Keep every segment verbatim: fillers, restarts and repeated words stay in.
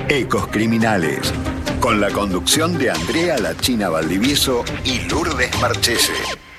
Ecos Criminales, con la conducción de Andrea La China Valdivieso y Lourdes Marchese.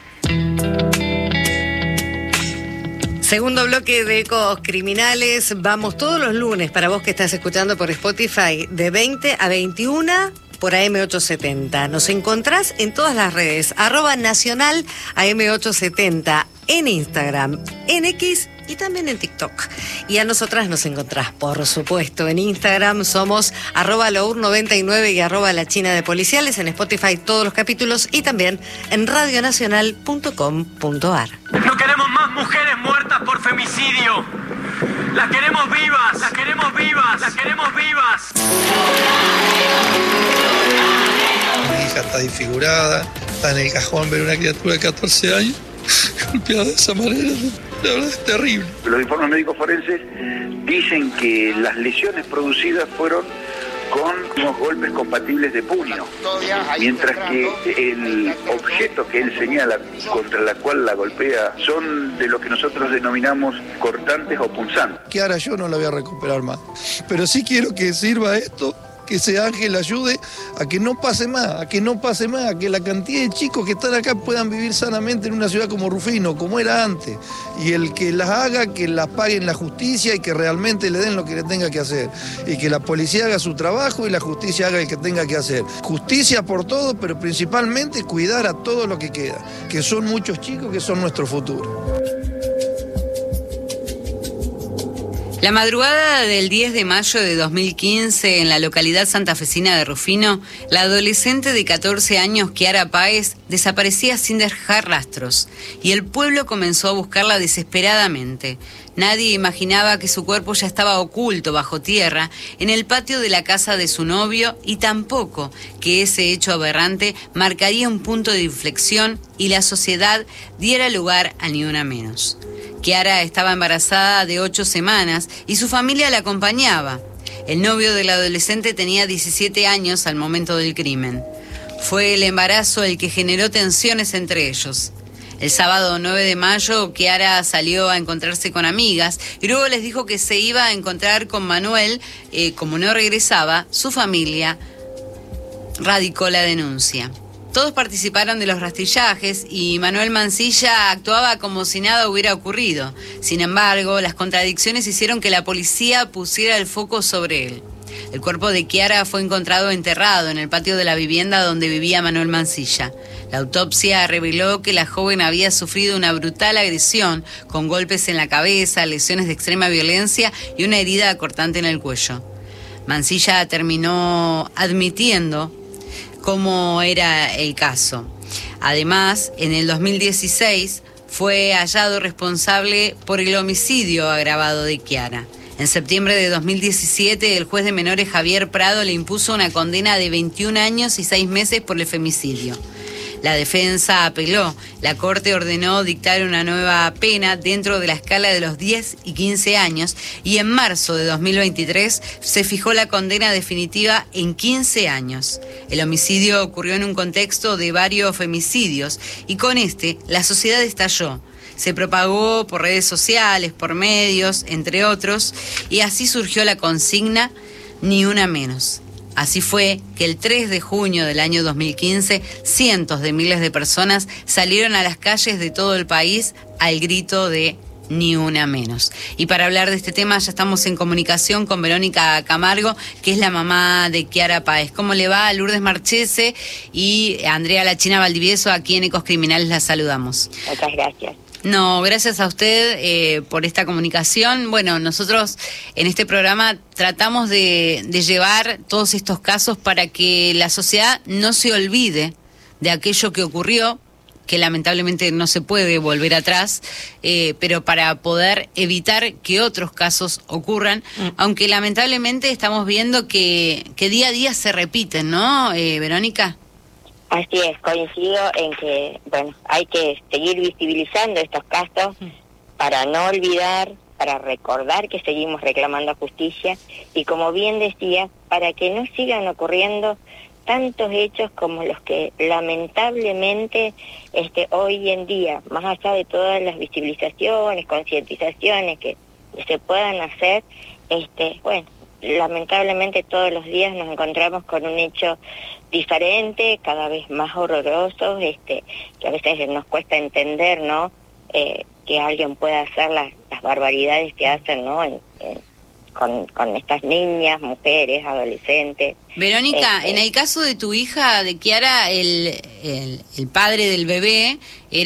Segundo bloque de Ecos Criminales. Vamos todos los lunes, para vos que estás escuchando por Spotify, de veinte a veintiuna por A M ochocientos setenta. Nos encontrás en todas las redes, arroba nacional A M ochocientos setenta, en Instagram, en X y también en TikTok. Y a nosotras nos encontrás, por supuesto, en Instagram somos arroba lour noventa y nueve y arroba la china de policiales, en Spotify todos los capítulos y también en radionacional punto com punto ar. No queremos más mujeres muertas por femicidio. Las queremos vivas, las queremos vivas, las queremos vivas. Mi hija está disfigurada, está en el cajón, ver una criatura de catorce años golpeada de esa manera. La verdad es terrible. Los informes médicos forenses dicen que las lesiones producidas fueron con unos golpes compatibles de puño, mientras que el objeto que él señala contra la cual la golpea son de lo que nosotros denominamos cortantes o punzantes. Que ahora yo no la voy a recuperar más, pero sí quiero que sirva esto, que ese ángel ayude a que no pase más, a que no pase más, a que la cantidad de chicos que están acá puedan vivir sanamente en una ciudad como Rufino, como era antes, y el que las haga, que las paguen la justicia y que realmente le den lo que le tenga que hacer, y que la policía haga su trabajo y la justicia haga el que tenga que hacer. Justicia por todo, pero principalmente cuidar a todo lo que queda, que son muchos chicos que son nuestro futuro. La madrugada del diez de mayo de dos mil quince, en la localidad santafesina de Rufino, la adolescente de catorce años, Kiara Páez, desaparecía sin dejar rastros, y el pueblo comenzó a buscarla desesperadamente. Nadie imaginaba que su cuerpo ya estaba oculto bajo tierra en el patio de la casa de su novio, y tampoco que ese hecho aberrante marcaría un punto de inflexión y la sociedad diera lugar a ni una menos. Kiara estaba embarazada de ocho semanas y su familia la acompañaba. El novio de la adolescente tenía diecisiete años al momento del crimen. Fue el embarazo el que generó tensiones entre ellos. El sábado nueve de mayo, Kiara salió a encontrarse con amigas y luego les dijo que se iba a encontrar con Manuel. Eh, como no regresaba, su familia radicó la denuncia. Todos participaron de los rastrillajes y Manuel Mancilla actuaba como si nada hubiera ocurrido. Sin embargo, las contradicciones hicieron que la policía pusiera el foco sobre él. El cuerpo de Kiara fue encontrado enterrado en el patio de la vivienda donde vivía Manuel Mancilla. La autopsia reveló que la joven había sufrido una brutal agresión con golpes en la cabeza, lesiones de extrema violencia y una herida cortante en el cuello. Mancilla terminó admitiendo cómo era el caso. Además, en el dos mil dieciséis fue hallado responsable por el homicidio agravado de Kiara. En septiembre de dos mil diecisiete, el juez de menores Javier Prado le impuso una condena de veintiún años y seis meses por el femicidio. La defensa apeló. La Corte ordenó dictar una nueva pena dentro de la escala de los diez y quince años y en marzo de dos mil veintitrés se fijó la condena definitiva en quince años. El homicidio ocurrió en un contexto de varios femicidios y con este la sociedad estalló. Se propagó por redes sociales, por medios, entre otros, y así surgió la consigna "Ni una menos". Así fue que el tres de junio del año dos mil quince, cientos de miles de personas salieron a las calles de todo el país al grito de "Ni una menos". Y para hablar de este tema ya estamos en comunicación con Verónica Camargo, que es la mamá de Kiara Páez. ¿Cómo le va? Lourdes Marchese y Andrea La China Valdivieso, aquí en Ecos Criminales la saludamos. Muchas gracias. No, gracias a usted eh, por esta comunicación. Bueno, nosotros en este programa tratamos de, de llevar todos estos casos para que la sociedad no se olvide de aquello que ocurrió, que lamentablemente no se puede volver atrás, eh, pero para poder evitar que otros casos ocurran, mm. aunque lamentablemente estamos viendo que, que día a día se repiten, ¿no, eh, Verónica? Así es, coincido en que, bueno, hay que seguir visibilizando estos casos para no olvidar, para recordar que seguimos reclamando justicia y, como bien decía, para que no sigan ocurriendo tantos hechos como los que lamentablemente este, hoy en día, más allá de todas las visibilizaciones, concientizaciones que se puedan hacer, este, bueno, lamentablemente todos los días nos encontramos con un hecho diferente, cada vez más horroroso, este, que a veces nos cuesta entender, ¿no? Eh, que alguien pueda hacer las, las barbaridades que hacen, ¿no? En, en, con, con estas niñas, mujeres, adolescentes. Verónica, este, en el caso de tu hija, de Kiara, el, el, el padre del bebé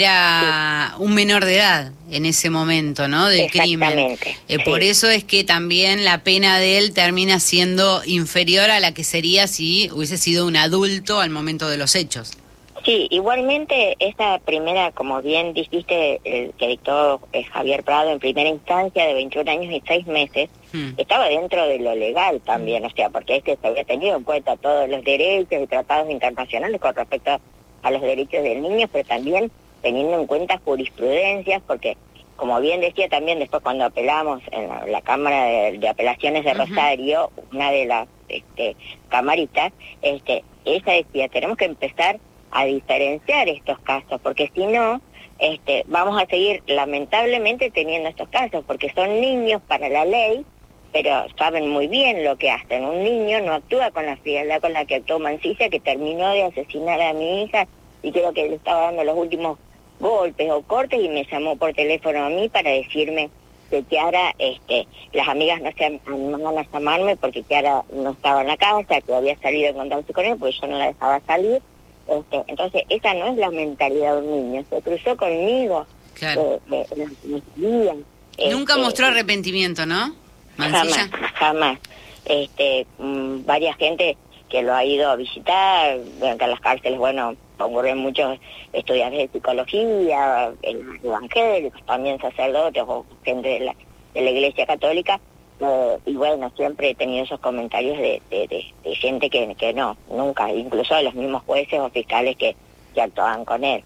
era sí. un menor de edad en ese momento, ¿no? Del crimen. Eh, sí. Por eso es que también la pena de él termina siendo inferior a la que sería si hubiese sido un adulto al momento de los hechos. Sí, igualmente esta primera, como bien dijiste, el que dictó eh, Javier Prado en primera instancia de veintiún años y seis meses, hmm. estaba dentro de lo legal también, o sea, porque este se había tenido en cuenta todos los derechos y tratados internacionales con respecto a los derechos del niño, pero también teniendo en cuenta jurisprudencias, porque como bien decía también después cuando apelamos en la, la Cámara de, de Apelaciones de uh-huh. Rosario, una de las este, camaritas, este, ella decía, tenemos que empezar a diferenciar estos casos, porque si no, este, vamos a seguir lamentablemente teniendo estos casos, porque son niños para la ley, pero saben muy bien lo que hacen. Un niño no actúa con la frialdad con la que actuó Mansilla, que terminó de asesinar a mi hija, y creo que le estaba dando los últimos golpes o cortes, y me llamó por teléfono a mí para decirme que Kiara, este, las amigas no se animaban a llamarme porque Kiara no estaba en la casa, que había salido a encontrarse con él, porque yo no la dejaba salir. Este, entonces esa no es la mentalidad de un niño, se cruzó conmigo, claro. eh, eh, mis días, nunca este, mostró arrepentimiento, ¿no? Mansilla. Jamás, jamás. Este, mmm, varias gente que lo ha ido a visitar, en las cárceles, bueno, concurren muchos estudiantes de psicología, evangélicos, también sacerdotes o gente de la, de la Iglesia Católica. Eh, y bueno, siempre he tenido esos comentarios de, de, de, de gente que, que no, nunca, incluso de los mismos jueces o fiscales que, que actuaban con él.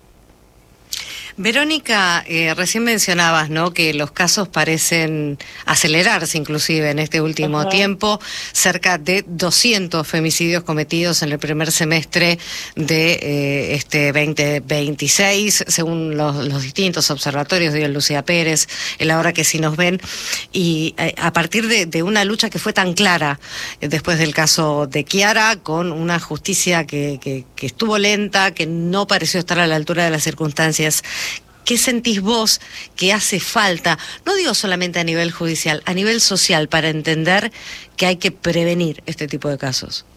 Verónica, eh, recién mencionabas, ¿no?, que los casos parecen acelerarse inclusive en este último uh-huh. tiempo, cerca de doscientos femicidios cometidos en el primer semestre de eh, este veinte veintiséis, según los, los distintos observatorios, digo, Lucía Pérez, el Ahora que sí nos ven, y eh, a partir de, de una lucha que fue tan clara eh, después del caso de Kiara, con una justicia que, que, que estuvo lenta, que no pareció estar a la altura de las circunstancias. ¿Qué sentís vos que hace falta, no digo solamente a nivel judicial, a nivel social, para entender que hay que prevenir este tipo de casos?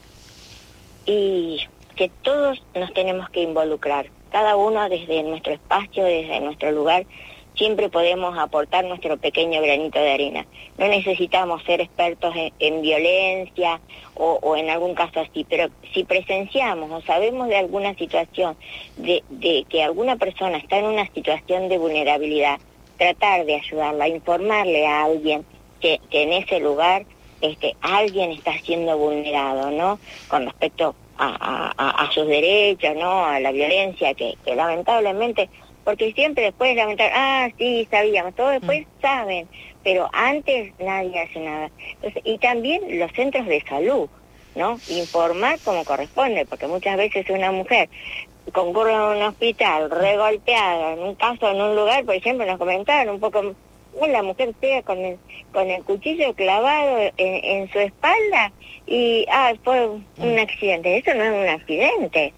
Y que todos nos tenemos que involucrar, cada uno desde nuestro espacio, desde nuestro lugar, siempre podemos aportar nuestro pequeño granito de arena. No necesitamos ser expertos en, en violencia o, o en algún caso así, pero si presenciamos o sabemos de alguna situación, de, de que alguna persona está en una situación de vulnerabilidad, tratar de ayudarla, informarle a alguien que, que en ese lugar este, alguien está siendo vulnerado, ¿no?, con respecto a, a, a sus derechos, ¿no?, a la violencia que, que lamentablemente... Porque siempre después lamentar, ah, sí, sabíamos, todos después mm. saben, pero antes nadie hace nada. Entonces, y también los centros de salud, ¿no? Informar como corresponde, porque muchas veces una mujer concurre a un hospital regolpeada, en un caso, en un lugar, por ejemplo, nos comentaron un poco, la mujer pega con el, con el cuchillo clavado en, en su espalda y, ah, fue un accidente. Eso no es un accidente.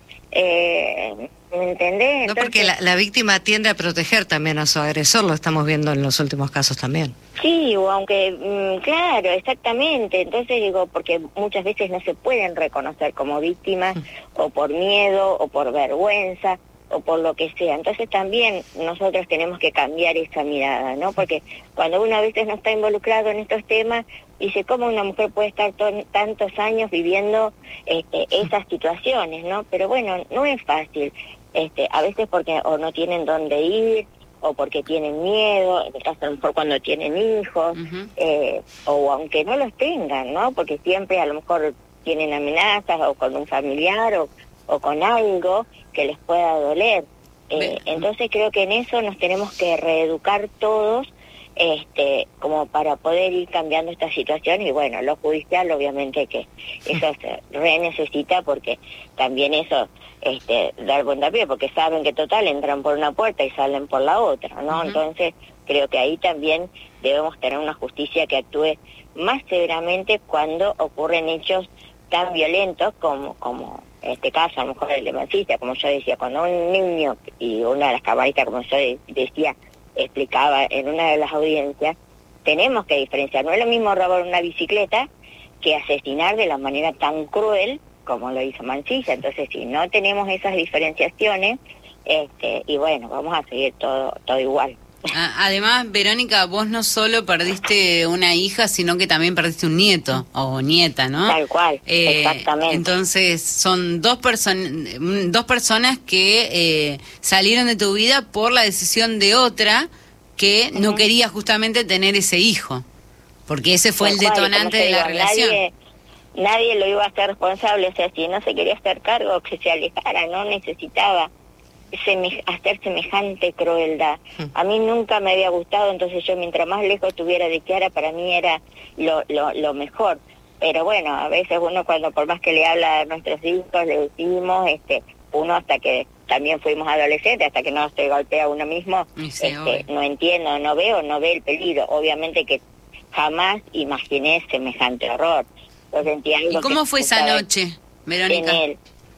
Eh... ¿Me entendés? No, Entonces, porque la, la víctima tiende a proteger también a su agresor, lo estamos viendo en los últimos casos también. Sí, o aunque, mmm, claro, exactamente. Entonces digo, porque muchas veces no se pueden reconocer como víctimas, mm. o por miedo, o por vergüenza, o por lo que sea. Entonces también nosotros tenemos que cambiar esa mirada, ¿no? Porque cuando uno a veces no está involucrado en estos temas, dice, ¿cómo una mujer puede estar to- tantos años viviendo este, esas situaciones, ¿no? Pero bueno, no es fácil. Este, a veces porque o no tienen dónde ir, o porque tienen miedo, en el caso a lo mejor cuando tienen hijos, uh-huh. eh, o aunque no los tengan, ¿no? Porque siempre a lo mejor tienen amenazas, o con un familiar, o, o con algo que les pueda doler. Eh, entonces creo que en eso nos tenemos que reeducar todos, este, como para poder ir cambiando esta situación. Y bueno, lo judicial obviamente que eso se re necesita, porque también eso este, dar buen pie, porque saben que total entran por una puerta y salen por la otra, ¿no? Uh-huh. Entonces creo que ahí también debemos tener una justicia que actúe más severamente cuando ocurren hechos tan violentos como como en este caso, a lo mejor el de Mansilla, como yo decía, cuando un niño, y una de las camaristas, como yo decía, explicaba en una de las audiencias, tenemos que diferenciar. No es lo mismo robar una bicicleta que asesinar de la manera tan cruel como lo hizo Mansilla. Entonces, si no tenemos esas diferenciaciones, este, y bueno, vamos a seguir todo todo igual. Además, Verónica, vos no solo perdiste una hija, sino que también perdiste un nieto o nieta, ¿no? Tal cual, eh, exactamente. Entonces, son dos, person dos personas que eh, salieron de tu vida por la decisión de otra que uh-huh. no quería justamente tener ese hijo, porque ese fue Tal el detonante de la digo, relación. Nadie, nadie lo iba a hacer responsable, o sea, si no se quería hacer cargo, que se alejara, no necesitaba Seme, hacer semejante crueldad. A mí nunca me había gustado, entonces yo mientras más lejos estuviera de Chiara, para mí era lo, lo, lo mejor. Pero bueno, a veces uno cuando por más que le habla a nuestros hijos, le decimos, este, uno hasta que también fuimos adolescentes, hasta que no se golpea uno mismo, sí, este, no entiendo, no veo, no ve el peligro. Obviamente que jamás imaginé semejante horror. Yo sentí algo. ¿Y cómo que fue esa noche, Verónica? En él.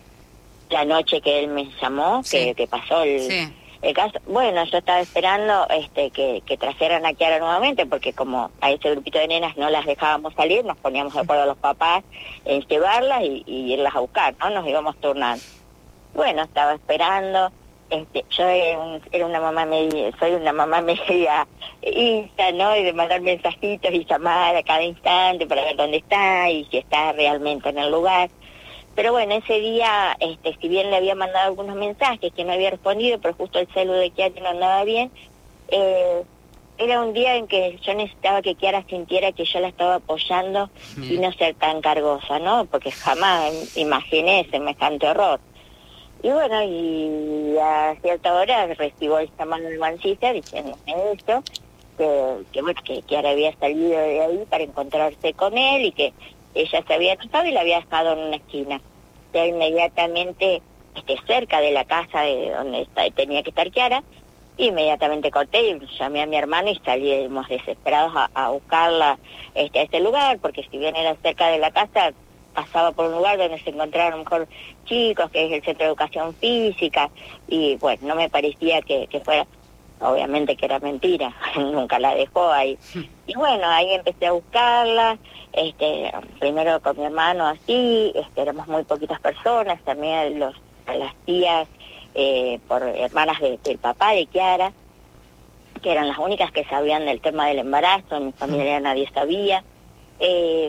La noche que él me llamó, sí. que, que pasó el, sí. el caso. Bueno, yo estaba esperando este que, que trajeran a Chiara nuevamente, porque como a ese grupito de nenas no las dejábamos salir, nos poníamos de acuerdo a los papás en llevarlas y, y irlas a buscar, ¿no? Nos íbamos turnando. Bueno, estaba esperando. Este, yo era, un, era una mamá media, soy una mamá media insta, ¿no? Y de mandar mensajitos y llamar a cada instante para ver dónde está y si está realmente en el lugar. Pero bueno, ese día, este, si bien le había mandado algunos mensajes que no había respondido, pero justo el celu de Chiara no andaba bien, eh, era un día en que yo necesitaba que Chiara sintiera que yo la estaba apoyando mm. y no ser tan cargosa, ¿no? Porque jamás imaginé semejante horror. Y bueno, y a cierta hora recibo el llamado de Mansilla diciéndome esto, que, que bueno, que Chiara había salido de ahí para encontrarse con él y que ella se había acostado y la había dejado en una esquina. Ya inmediatamente, este, cerca de la casa de donde está, tenía que estar Chiara, inmediatamente corté y llamé a mi hermano y salimos desesperados a, a buscarla este, a ese lugar, porque si bien era cerca de la casa, pasaba por un lugar donde se encontraron a lo mejor chicos, que es el Centro de Educación Física, y bueno, no me parecía que, que fuera, obviamente que era mentira, nunca la dejó ahí. Y bueno, ahí empecé a buscarla, este, primero con mi hermano así, este, éramos muy poquitas personas, también los, las tías, eh, por hermanas de, del papá de Chiara, que eran las únicas que sabían del tema del embarazo, en mi familia nadie sabía. Eh,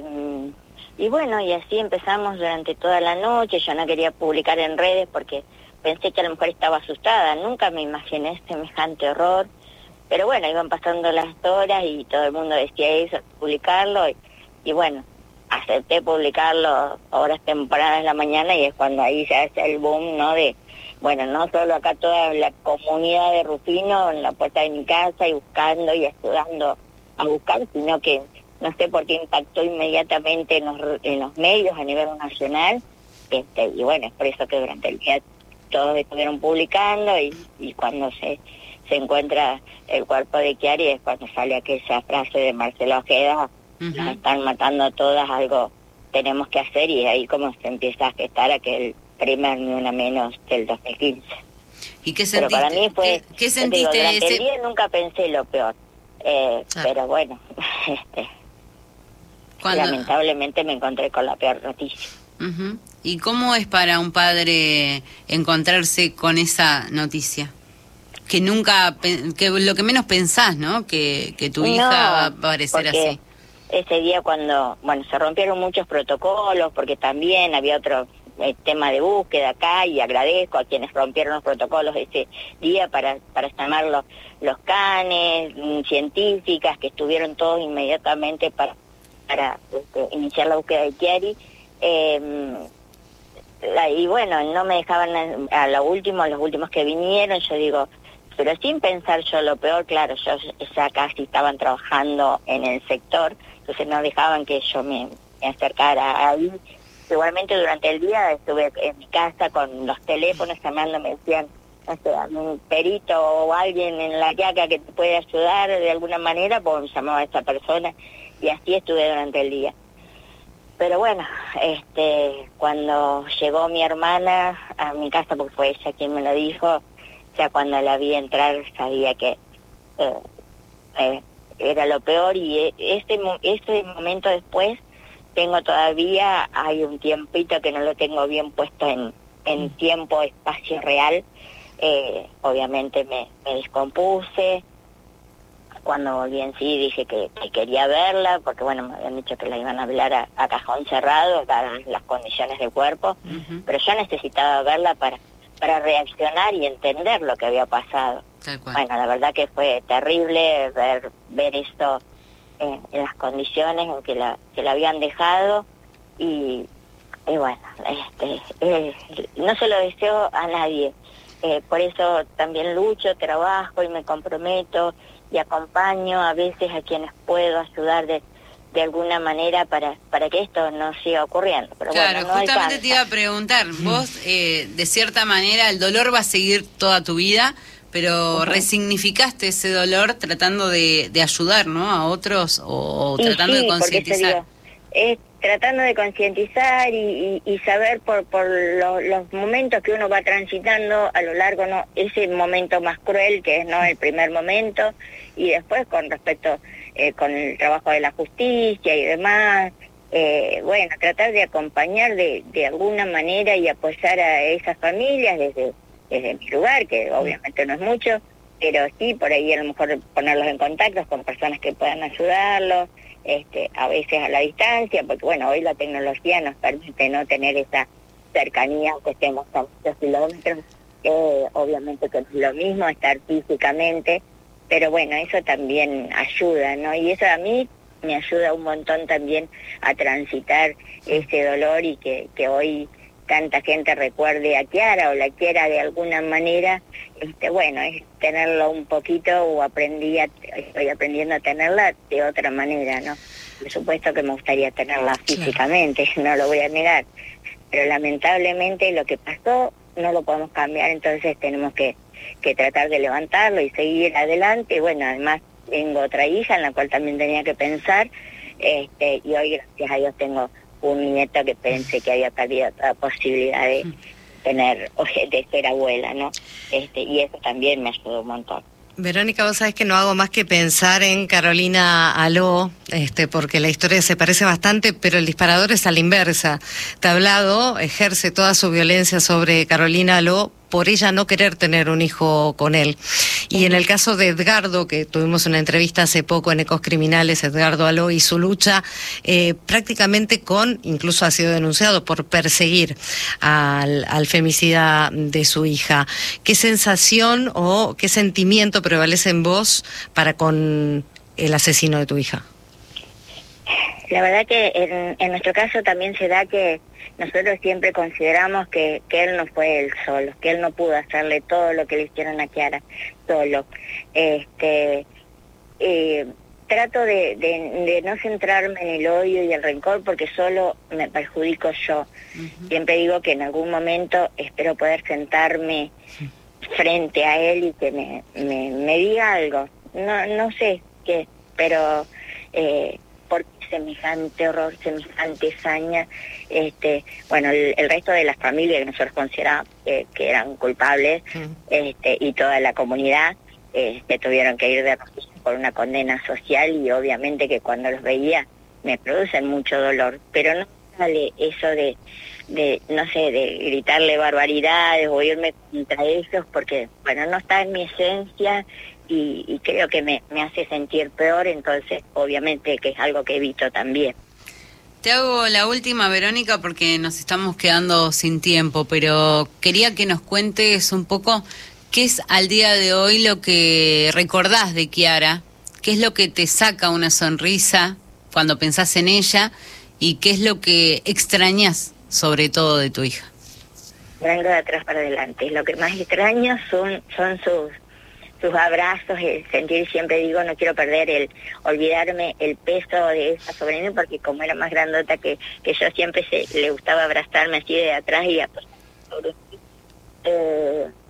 y bueno, y así empezamos durante toda la noche. Yo no quería publicar en redes porque pensé que a lo mejor estaba asustada, nunca me imaginé semejante horror, pero bueno, iban pasando las horas y todo el mundo decía eso, publicarlo, y, y bueno, acepté publicarlo horas tempranas de la mañana y es cuando ahí se hace el boom, ¿no? De, bueno, no solo acá toda la comunidad de Rufino en la puerta de mi casa y buscando y ayudando a buscar, sino que no sé por qué impactó inmediatamente en los, en los medios a nivel nacional, este, y bueno, es por eso que durante el día todos estuvieron publicando y, y cuando se, se encuentra el cuerpo de Chiara es cuando sale aquella frase de Marcelo Ojeda, uh-huh. nos están matando a todas, algo tenemos que hacer, y ahí como se empieza a gestar aquel primer Ni Una Menos del dos mil quince. ¿Y qué sentiste? Pero para mí fue, ¿Qué, qué sentiste digo, durante ese... el día nunca pensé lo peor, eh, ah. pero bueno, este, ¿Cuándo? lamentablemente me encontré con la peor noticia. Uh-huh. ¿Y cómo es para un padre encontrarse con esa noticia? Que nunca, que lo que menos pensás, ¿no? Que, que tu hija no, va a aparecer así. Ese día cuando, bueno, se rompieron muchos protocolos, porque también había otro eh, tema de búsqueda acá, y agradezco a quienes rompieron los protocolos ese día para, para llamar los, los canes, científicas, que estuvieron todos inmediatamente para, para este, iniciar la búsqueda de Chiara. Eh, la, y bueno, no me dejaban a, a lo último, los últimos que vinieron, yo digo, pero sin pensar yo lo peor, claro, yo ya casi estaban trabajando en el sector, entonces no dejaban que yo me, me acercara ahí. Igualmente durante el día estuve en mi casa con los teléfonos llamando, me decían, no sé, un perito o alguien en la Quiaca que te puede ayudar de alguna manera, pues me llamaba a esa persona y así estuve durante el día. Pero bueno, este, cuando llegó mi hermana a mi casa, porque fue ella quien me lo dijo, ya cuando la vi entrar sabía que eh, eh, era lo peor, y ese, ese momento después tengo todavía, hay un tiempito que no lo tengo bien puesto en, en tiempo, espacio real. Eh, obviamente me, me descompuse. Cuando volví en sí dije que, que quería verla, porque bueno, me habían dicho que la iban a hablar a, a cajón cerrado, dadas las condiciones del cuerpo, uh-huh. Pero yo necesitaba verla para, para reaccionar y entender lo que había pasado. Bueno, la verdad que fue terrible ver, ver esto eh, en las condiciones en que la, que la habían dejado, y, y bueno, este, eh, no se lo deseo a nadie. Eh, por eso también lucho, trabajo y me comprometo y acompaño a veces a quienes puedo ayudar de, de alguna manera para, para que esto no siga ocurriendo. Pero claro, bueno, no justamente alcanza. Te iba a preguntar, vos eh, de cierta manera el dolor va a seguir toda tu vida, pero uh-huh. resignificaste ese dolor tratando de, de ayudar, ¿no?, a otros, o, o tratando sí, de concientizar. Es tratando de concientizar y, y, y saber por, por lo, los momentos que uno va transitando a lo largo, no ese momento más cruel que es no el primer momento, y después con respecto eh, con el trabajo de la justicia y demás, eh, bueno, tratar de acompañar de, de alguna manera y apoyar a esas familias desde, desde mi lugar, que obviamente no es mucho, pero sí por ahí a lo mejor ponerlos en contacto con personas que puedan ayudarlos. Este, a veces a la distancia, porque bueno, hoy la tecnología nos permite no tener esa cercanía, aunque estemos a muchos kilómetros, eh, obviamente que no es lo mismo estar físicamente, pero bueno, eso también ayuda, ¿no? Y eso a mí me ayuda un montón también a transitar ese dolor, y que, que hoy tanta gente recuerde a Kiara o la quiera de alguna manera. Este, bueno, es tenerlo un poquito, o aprendí a, estoy aprendiendo a tenerla de otra manera, ¿no? Por supuesto que me gustaría tenerla físicamente, no lo voy a negar, pero lamentablemente lo que pasó no lo podemos cambiar, entonces tenemos que, que tratar de levantarlo y seguir adelante. Bueno, además tengo otra hija en la cual también tenía que pensar, este, y hoy gracias a Dios tengo un nieto que pensé que había perdido toda posibilidad de tener, de ser abuela, ¿no? Este, y eso también me ayudó un montón. Verónica, vos sabés que no hago más que pensar en Carolina Aló, este, porque la historia se parece bastante, pero el disparador es a la inversa. Tablado ejerce toda su violencia sobre Carolina Aló por ella no querer tener un hijo con él. Y en el caso de Edgardo, que tuvimos una entrevista hace poco en Ecos Criminales, Edgardo Aló y su lucha, eh, prácticamente con, incluso ha sido denunciado por perseguir al, al femicida de su hija. ¿Qué sensación o qué sentimiento prevalece en vos para con el asesino de tu hija? La verdad que en, en nuestro caso también se da que nosotros siempre consideramos que, que él no fue él solo, que él no pudo hacerle todo lo que le hicieron a Kiara solo. Este, eh, trato de, de, de no centrarme en el odio y el rencor, porque solo me perjudico yo. Uh-huh. Siempre digo que en algún momento espero poder sentarme sí. frente a él y que me, me, me diga algo. No, no sé qué, pero... Eh, por semejante horror, semejante hazaña. Este, bueno, el, el resto de las familias que nosotros consideramos que, que eran culpables, uh-huh. este, y toda la comunidad, este, tuvieron que ir de rodillas por una condena social, y obviamente que cuando los veía me producen mucho dolor, pero no sale eso de, de no sé, de gritarle barbaridades o irme contra ellos, porque, bueno, no está en mi esencia. Y, y creo que me, me hace sentir peor, entonces obviamente que es algo que evito también. Te hago la última, Verónica, porque nos estamos quedando sin tiempo, pero quería que nos cuentes un poco qué es al día de hoy lo que recordás de Kiara, qué es lo que te saca una sonrisa cuando pensás en ella, y qué es lo que extrañas sobre todo de tu hija. Vengo de atrás para adelante, lo que más extraño son, son sus sus abrazos, el sentir, siempre digo, no quiero perder el, olvidarme el peso de esa sobre mí, porque como era más grandota que, que yo, siempre se, le gustaba abrazarme así de atrás y apoyarme sobre mí. Eh,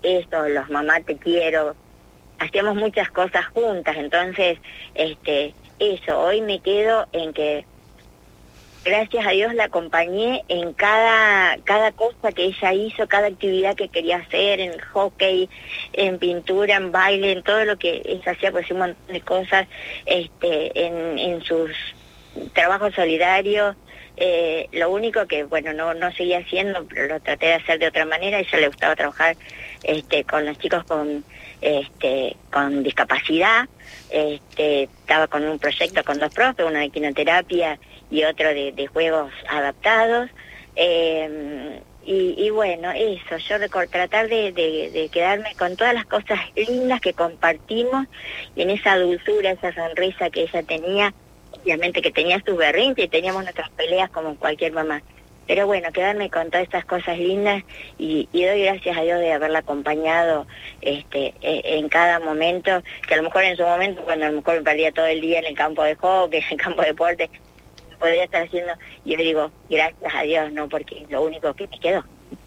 eso, los mamá te quiero, hacíamos muchas cosas juntas, entonces, este, eso, hoy me quedo en que gracias a Dios la acompañé en cada cada cosa que ella hizo, cada actividad que quería hacer, en hockey, en pintura, en baile, en todo lo que ella hacía, pues un montón de cosas, este, en, en sus trabajos solidarios. Eh, lo único que, bueno, no no seguía haciendo, pero lo traté de hacer de otra manera. A ella le gustaba trabajar este, con los chicos con este con discapacidad. Este, estaba con un proyecto con dos profes, uno de quinoterapia y otro de, de juegos adaptados. Eh, y, y bueno, eso, yo record, tratar de, de, de quedarme con todas las cosas lindas que compartimos, y en esa dulzura, esa sonrisa que ella tenía. Obviamente que tenía sus berrinches y teníamos nuestras peleas como cualquier mamá. Pero bueno, quedarme con todas estas cosas lindas y, y doy gracias a Dios de haberla acompañado este, en cada momento, que a lo mejor en su momento, cuando a lo mejor me perdía todo el día en el campo de hockey, en el campo de deporte, podría estar haciendo, y yo digo, gracias a Dios, no, porque es lo único que me quedó.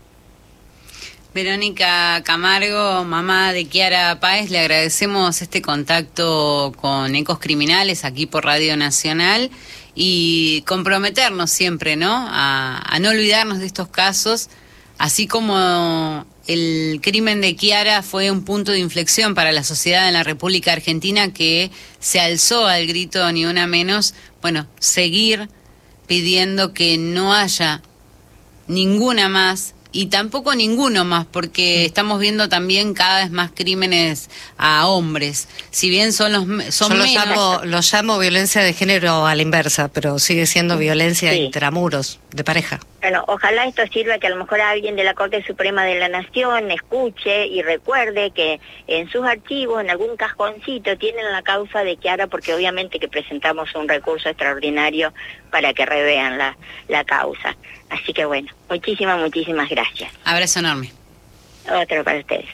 Verónica Camargo, mamá de Kiara Páez, le agradecemos este contacto con Ecos Criminales aquí por Radio Nacional y comprometernos siempre, ¿no? A, a no olvidarnos de estos casos, así como el crimen de Kiara fue un punto de inflexión para la sociedad en la República Argentina que se alzó al grito ni una menos. Bueno, seguir pidiendo que no haya ninguna más y tampoco ninguno más, porque estamos viendo también cada vez más crímenes a hombres. Si bien son los son Yo menos... lo llamo, lo llamo violencia de género a la inversa, pero sigue siendo violencia Sí. intramuros, de pareja. Bueno, ojalá esto sirva que a lo mejor alguien de la Corte Suprema de la Nación escuche y recuerde que en sus archivos, en algún cajoncito, tienen la causa de Kiara, porque obviamente que presentamos un recurso extraordinario para que revean la, la causa. Así que bueno, muchísimas, muchísimas gracias. Abrazo enorme. Otro para ustedes.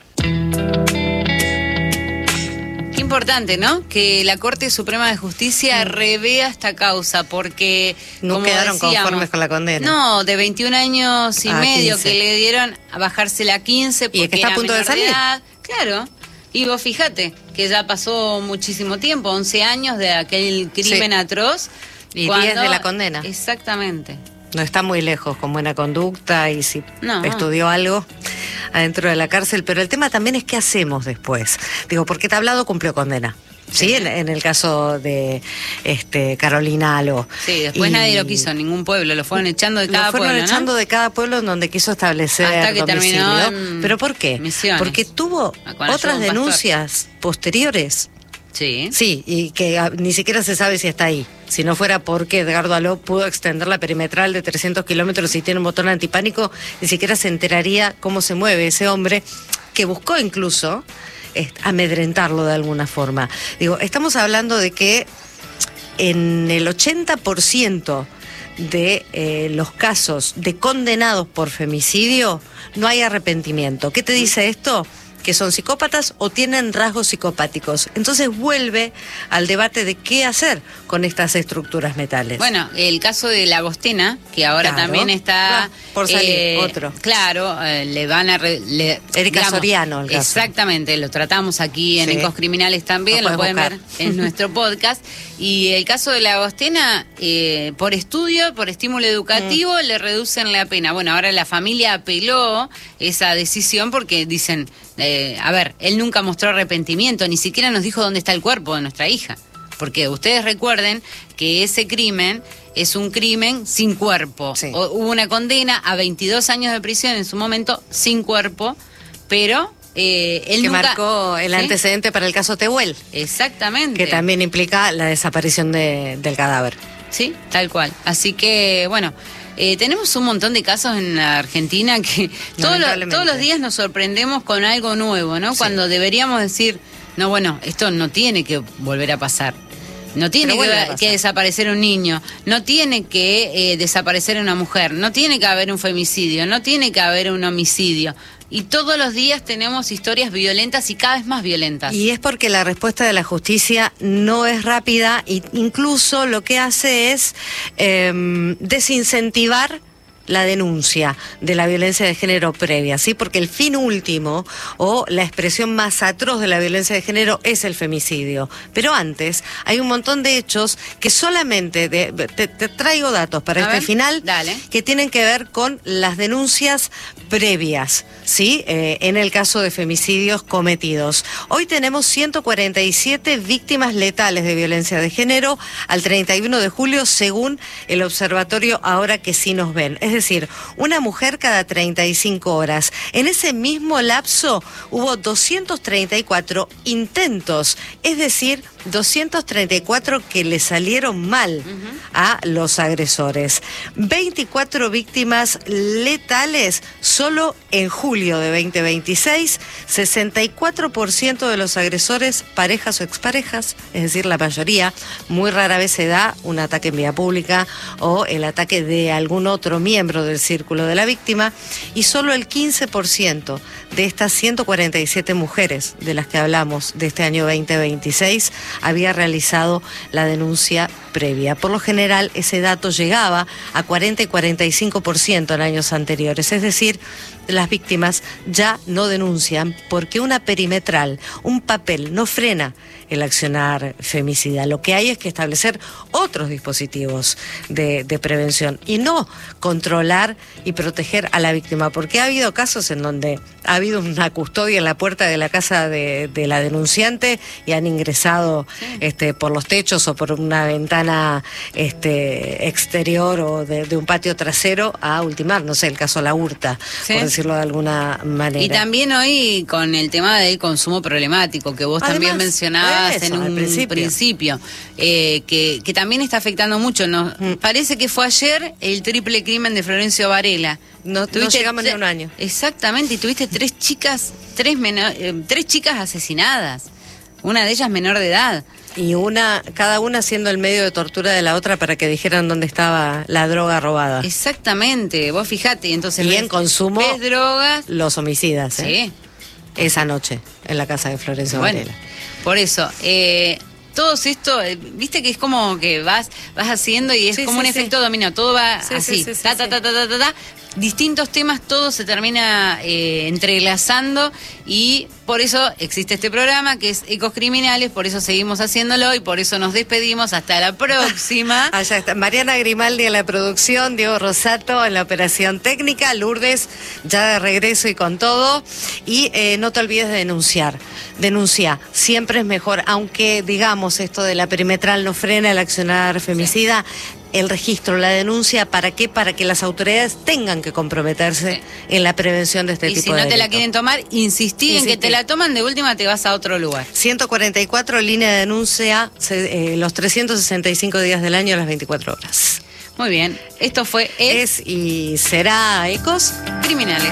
Qué importante, ¿no? Que la Corte Suprema de Justicia revea esta causa, porque No como quedaron decíamos, conformes con la condena. No, de veintiún años y A medio quince. que le dieron a bajársela a quince porque Y es que está era a punto de menor salir. edad. Claro. Y vos fíjate que ya pasó muchísimo tiempo, once años de aquel crimen Sí. atroz. Y cuando- diez de la condena. Exactamente. No está muy lejos con buena conducta y si No. estudió algo adentro de la cárcel, pero el tema también es qué hacemos después. Digo, porque Tablado cumplió condena. Sí, en, en el caso de este Carolina Alo. Sí, después Y nadie lo quiso, ningún pueblo, lo fueron echando de cada lo fueron pueblo, ¿no? echando de cada pueblo en donde quiso establecer Hasta que domicilio. terminó en ¿Pero por qué? Misiones. Porque tuvo Con ayuda de otras un pastor. denuncias posteriores. Sí. Sí, y que ah, ni siquiera se sabe si está ahí. Si no fuera porque Edgardo Aló pudo extender la perimetral de trescientos kilómetros y tiene un botón antipánico, ni siquiera se enteraría cómo se mueve ese hombre, que buscó incluso eh, amedrentarlo de alguna forma. Digo, estamos hablando de que en el ochenta por ciento de eh, los casos de condenados por femicidio no hay arrepentimiento. ¿Qué te dice esto? Que son psicópatas o tienen rasgos psicopáticos. Entonces vuelve al debate de qué hacer con estas estructuras metales. Bueno, el caso de la Agostena, que ahora Claro. también está... Ah, por salir, otro. Claro, eh, le van a... re- le- Erika Soriano, el caso. Exactamente, lo tratamos aquí en Sí. Ecos Criminales también, Lo lo puedes pueden buscar. ver en nuestro podcast. Y el caso de la Agostena, eh, por estudio, por estímulo educativo, Mm. le reducen la pena. Bueno, ahora la familia apeló esa decisión porque dicen... Eh, a ver, él nunca mostró arrepentimiento, ni siquiera nos dijo dónde está el cuerpo de nuestra hija. Porque ustedes recuerden que ese crimen es un crimen sin cuerpo. Sí. O- hubo una condena a veintidós años de prisión en su momento, sin cuerpo, pero eh, él que nunca... marcó el ¿Sí? antecedente para el caso Tehuel, Exactamente. que también implica la desaparición de- del cadáver. Sí, tal cual. Así que, bueno, eh, tenemos un montón de casos en la Argentina que todos los, Lamentablemente. todos los días nos sorprendemos con algo nuevo, ¿no? Sí. Cuando deberíamos decir, no, bueno, esto no tiene que volver a pasar. No tiene Pero vuelve a que, pasar. que desaparecer un niño, no tiene que eh, desaparecer una mujer, no tiene que haber un femicidio, no tiene que haber un homicidio. Y todos los días tenemos historias violentas y cada vez más violentas. Y es porque la respuesta de la justicia no es rápida e incluso lo que hace es eh, desincentivar la denuncia de la violencia de género previa, ¿sí? Porque el fin último o la expresión más atroz de la violencia de género es el femicidio. Pero antes hay un montón de hechos que solamente, de, te, te traigo datos para A este ver, final, dale. que tienen que ver con las denuncias previas, ¿sí? Eh, en el caso de femicidios cometidos. Hoy tenemos ciento cuarenta y siete víctimas letales de violencia de género al treinta y uno de julio, según el observatorio Ahora que sí nos ven. Es decir, una mujer cada treinta y cinco horas. En ese mismo lapso hubo doscientos treinta y cuatro intentos, es decir, doscientos treinta y cuatro que le salieron mal uh-huh. a los agresores. veinticuatro víctimas letales solo en julio de veinte veintiséis, sesenta y cuatro por ciento de los agresores parejas o exparejas, es decir, la mayoría. Muy rara vez se da un ataque en vía pública o el ataque de algún otro miembro del círculo de la víctima, y solo el quince por ciento de estas ciento cuarenta y siete mujeres de las que hablamos de este año veinte veintiséis había realizado la denuncia previa. Por lo general, ese dato llegaba a cuarenta y cuarenta y cinco por ciento en años anteriores, es decir, las víctimas ya no denuncian porque una perimetral, un papel, no frena el accionar femicida. Lo que hay es que establecer otros dispositivos de, de prevención y no controlar y proteger a la víctima, porque ha habido casos en donde ha habido una custodia en la puerta de la casa de, de la denunciante y han ingresado sí. este, por los techos o por una ventana este, exterior o de, de un patio trasero a ultimar, no sé, el caso La Hurta, sí. por decirlo de alguna manera. Y también hoy con el tema del consumo problemático que vos Además, también mencionabas eso, en un principio, principio eh, que, que también está afectando mucho. Nos mm. parece que fue ayer el triple crimen de Florencio Varela. No, no llegamos ni a un año. Exactamente, y tuviste tres chicas, tres, menor, eh, tres chicas asesinadas, una de ellas menor de edad. Y una, cada una siendo el medio de tortura de la otra para que dijeran dónde estaba la droga robada. Exactamente, vos fijate, entonces... Y en consumo, ves drogas... los homicidas, ¿eh? Sí. Esa noche, en la casa de Florencio bueno, Varela. Por eso, eh... todos esto, eh, viste que es como que vas vas haciendo y es sí, como sí, un sí. efecto dominó, todo va sí, así, sí, sí, ta, sí, ta, ta, ta, ta, ta, ta, distintos temas, todo se termina eh, entrelazando y por eso existe este programa que es Ecos Criminales, por eso seguimos haciéndolo y por eso nos despedimos hasta la próxima. Allá está Mariana Grimaldi en la producción, Diego Rosato en la operación técnica, Lourdes ya de regreso y con todo. Y eh, no te olvides de denunciar, denuncia, siempre es mejor, aunque digamos esto de la perimetral no frena el accionar femicida. Sí. El registro, la denuncia, ¿para qué? Para que las autoridades tengan que comprometerse sí. en la prevención de este y tipo si de no delitos. Te la quieren tomar, insistí en que te la toman, de última te vas a otro lugar. ciento cuarenta y cuatro, línea de denuncia, se, eh, los trescientos sesenta y cinco días del año, las veinticuatro horas. Muy bien, esto fue... Es, es y será Ecos Criminales.